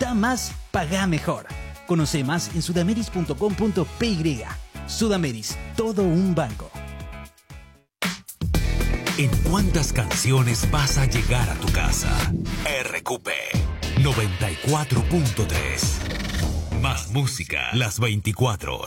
Da más, pagá mejor. Conoce más en sudameris.com.py. Sudameris, todo un banco. ¿En cuántas canciones vas a llegar a tu casa? RQP 94.3. Más música las 24 horas.